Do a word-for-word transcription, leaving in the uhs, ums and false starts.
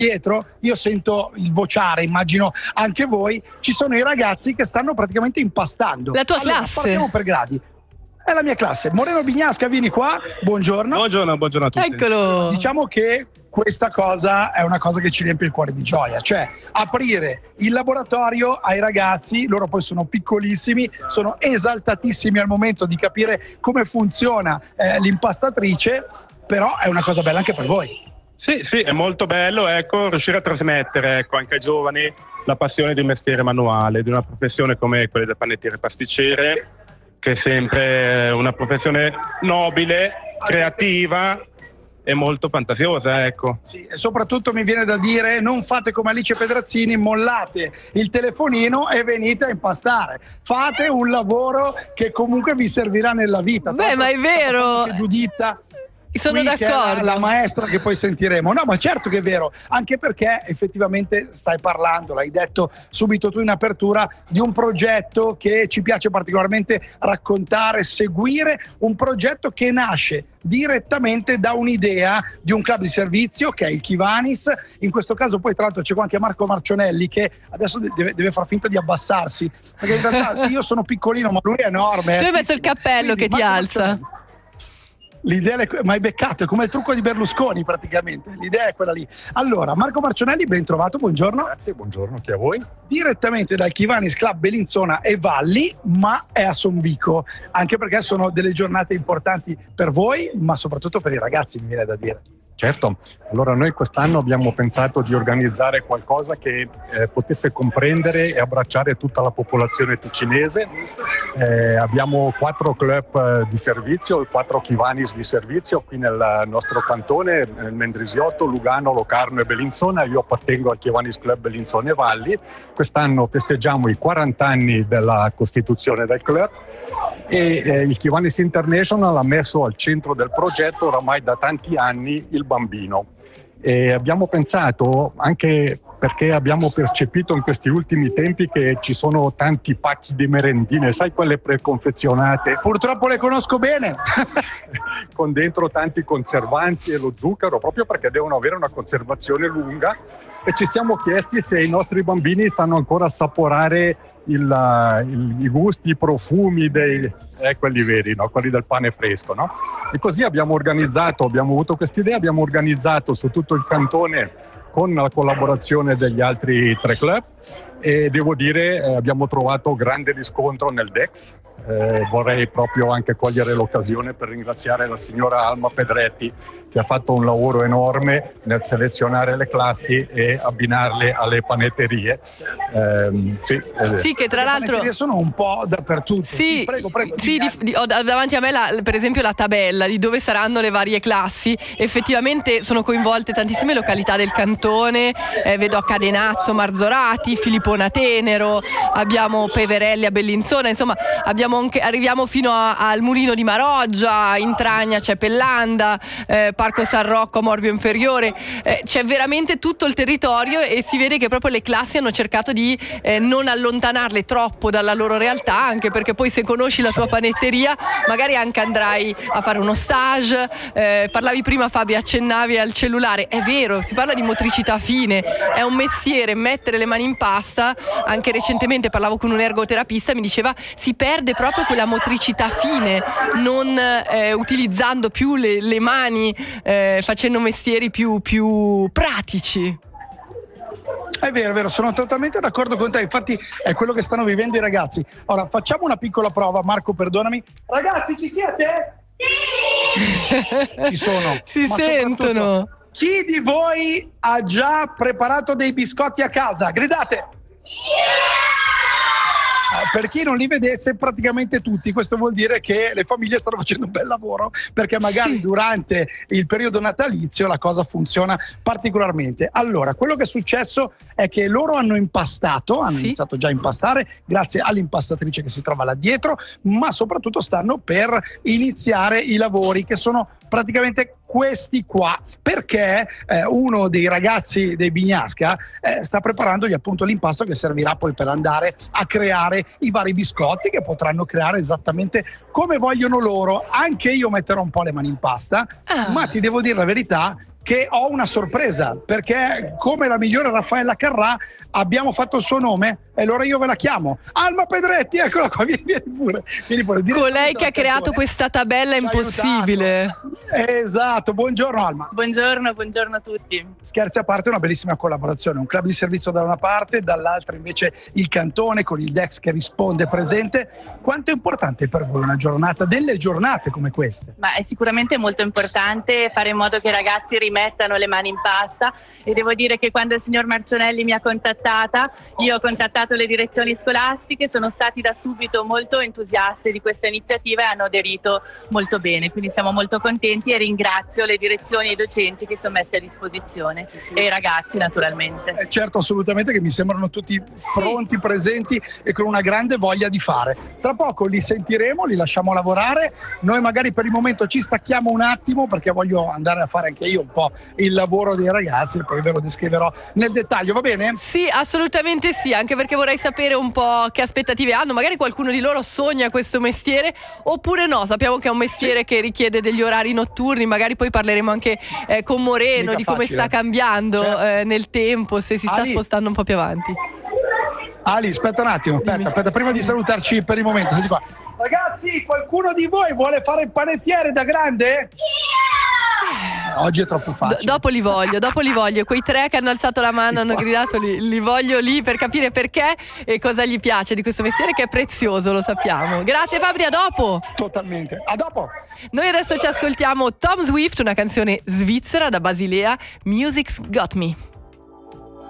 dietro, io sento il vociare, immagino anche voi, ci sono i ragazzi che stanno praticamente impastando. La tua allora, classe? Partiamo per gradi. È la mia classe. Moreno Bignasca, vieni qua. Buongiorno. Buongiorno, buongiorno a tutti. Eccolo. Diciamo che questa cosa è una cosa che ci riempie il cuore di gioia, cioè aprire il laboratorio ai ragazzi, loro poi sono piccolissimi, sono esaltatissimi al momento di capire come funziona eh, l'impastatrice, però è una cosa bella anche per voi. Sì, sì, è molto bello, ecco, riuscire a trasmettere, ecco, anche ai giovani la passione di un mestiere manuale, di una professione come quella del panettiere pasticcere, che è sempre una professione nobile, creativa e molto fantasiosa, ecco. Sì, e soprattutto mi viene da dire, non fate come Alice Pedrazzini, mollate il telefonino e venite a impastare. Fate un lavoro che comunque vi servirà nella vita. Beh, ma è vero. Giuditta. Sono Qui, d'accordo. Che è la, la maestra che poi sentiremo. No, ma certo che è vero, anche perché effettivamente stai parlando, l'hai detto subito tu in apertura, di un progetto che ci piace particolarmente raccontare, seguire, un progetto che nasce direttamente da un'idea di un club di servizio che è il Kivanis. In questo caso poi tra l'altro c'è qua anche Marco Marcionelli che adesso deve, deve far finta di abbassarsi, perché in realtà sì, io sono piccolino ma lui è enorme. Tu hai messo il cappello. Quindi, che ti Marco alza. Marcionelli. L'idea è, ma hai beccato, è come il trucco di Berlusconi praticamente, l'idea è quella lì. Allora, Marco Marcionelli, ben trovato, buongiorno. Grazie, buongiorno anche a voi. Direttamente dal Kivanis Club Bellinzona e Valli, ma è a Sonvico, anche perché sono delle giornate importanti per voi, ma soprattutto per i ragazzi, mi viene da dire. Certo, allora noi quest'anno abbiamo pensato di organizzare qualcosa che eh, potesse comprendere e abbracciare tutta la popolazione ticinese. Eh, abbiamo quattro club eh, di servizio, quattro Kivanis di servizio qui nel nostro cantone, nel Mendrisiotto, Lugano, Locarno e Bellinzona. Io appartengo al Kivanis Club Bellinzona e Valli. Quest'anno festeggiamo i quaranta anni della costituzione del club e eh, il Kivanis International ha messo al centro del progetto oramai da tanti anni il bambino. E abbiamo pensato, anche perché abbiamo percepito in questi ultimi tempi che ci sono tanti pacchi di merendine, sai, quelle preconfezionate? Purtroppo le conosco bene. Con dentro tanti conservanti e lo zucchero, proprio perché devono avere una conservazione lunga, e ci siamo chiesti se i nostri bambini sanno ancora assaporare il, il, i gusti, i profumi dei, eh, quelli veri, no? Quelli del pane fresco, no? E così abbiamo organizzato, abbiamo avuto quest'idea, abbiamo organizzato su tutto il cantone con la collaborazione degli altri tre club e devo dire eh, abbiamo trovato grande riscontro nel D E X. Eh, vorrei proprio anche cogliere l'occasione per ringraziare la signora Alma Pedretti che ha fatto un lavoro enorme nel selezionare le classi e abbinarle alle panetterie. Eh, sì, eh. sì, che tra l'altro le panetterie sono un po' dappertutto. Sì, sì prego, prego. Sì, di, di, ho davanti a me la, per esempio la tabella di dove saranno le varie classi. Effettivamente sono coinvolte tantissime località del cantone, eh, vedo a Cadenazzo, Marzorati, Filippona Tenero, abbiamo Peverelli a Bellinzona, insomma abbiamo anche, arriviamo fino a, al Mulino di Maroggia, in Tragna c'è Pellanda, eh, Parco San Rocco a Morbio Inferiore, eh, c'è veramente tutto il territorio e si vede che proprio le classi hanno cercato di eh, non allontanarle troppo dalla loro realtà, anche perché poi se conosci la tua panetteria magari anche andrai a fare uno stage. Eh, parlavi prima, Fabio, accennavi al cellulare, è vero, si parla di motricità fine, è un mestiere mettere le mani in pasta. Anche recentemente parlavo con un ergoterapista, mi diceva si perde proprio quella motricità fine, non eh, utilizzando più le, le mani, eh, facendo mestieri più, più pratici. È vero, è vero, sono totalmente d'accordo con te, infatti è quello che stanno vivendo i ragazzi. Ora facciamo una piccola prova, Marco, perdonami. Ragazzi, ci siete? Sì! Ci sono. Si Ma sentono. Chi di voi ha già preparato dei biscotti a casa? Gridate! Per chi non li vedesse, praticamente tutti. Questo vuol dire che le famiglie stanno facendo un bel lavoro, perché magari sì, durante il periodo natalizio la cosa funziona particolarmente. Allora, quello che è successo è che loro hanno impastato, hanno sì, iniziato già a impastare grazie all'impastatrice che si trova là dietro, ma soprattutto stanno per iniziare i lavori, che sono praticamente questi qua, perché eh, uno dei ragazzi dei Bignasca eh, sta preparandogli appunto l'impasto che servirà poi per andare a creare i vari biscotti che potranno creare esattamente come vogliono loro. Anche io metterò un po' le mani in pasta, ah, ma ti devo dire la verità che ho una sorpresa, perché come la migliore Raffaella Carrà abbiamo fatto il suo nome e allora io ve la chiamo Alma Pedretti, eccola qua, vieni, vieni pure, vieni pure. Colei che ha creato questa tabella impossibile. Esatto, buongiorno Alma. Buongiorno, buongiorno a tutti. Scherzi a parte, una bellissima collaborazione, un club di servizio da una parte, dall'altra invece il cantone con il Dex che risponde presente. Quanto è importante per voi una giornata, delle giornate come queste? Ma è sicuramente molto importante fare in modo che i ragazzi rimettano le mani in pasta, e devo dire che quando il signor Marcionelli mi ha contattata, io ho contattato le direzioni scolastiche, sono stati da subito molto entusiasti di questa iniziativa e hanno aderito molto bene, quindi siamo molto contenti e ringrazio le direzioni e i docenti che sono messi a disposizione, sì, sì. E i ragazzi naturalmente. Eh certo, assolutamente, che mi sembrano tutti pronti, sì, presenti e con una grande voglia di fare. Tra poco li sentiremo, li lasciamo lavorare, noi magari per il momento ci stacchiamo un attimo perché voglio andare a fare anche io un po' il lavoro dei ragazzi e poi ve lo descriverò nel dettaglio, va bene? Sì, assolutamente sì, anche perché vorrei sapere un po' che aspettative hanno, magari qualcuno di loro sogna questo mestiere oppure no, sappiamo che è un mestiere, sì, che richiede degli orari notturni, magari poi parleremo anche eh, con Moreno. Mica di come facile. Sta cambiando, certo, eh, nel tempo, se si sta Ali. spostando un po' più avanti. Ali, aspetta un attimo, aspetta, aspetta, prima di salutarci per il momento, senti qua. Ragazzi, qualcuno di voi vuole fare il panettiere da grande? Oggi è troppo facile. D- dopo li voglio, dopo li voglio. Quei tre che hanno alzato la mano, hanno gridato, li, li voglio lì per capire perché e cosa gli piace di questo mestiere che è prezioso, lo sappiamo. Grazie Fabri, a dopo. Totalmente, a dopo. Noi adesso ci ascoltiamo Tom Swift, una canzone svizzera da Basilea, Music's Got Me.